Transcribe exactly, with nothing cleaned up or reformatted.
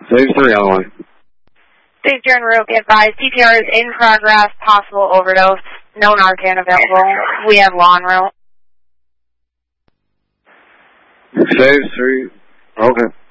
Save three on the way. Save three on route, be advised. C P R is in progress, possible overdose. No Narcan available. We have law en route. Save three. Okay.